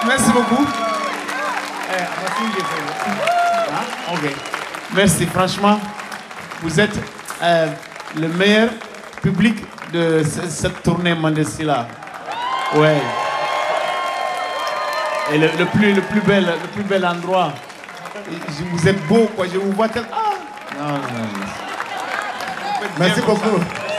Merci beaucoup. Ok. Merci, franchement, vous êtes le meilleur public de cette tournée Mandesila. Ouais. Et le plus bel endroit. Vous êtes beau, quoi. Je vous vois tel. Ah. Non. Merci beaucoup.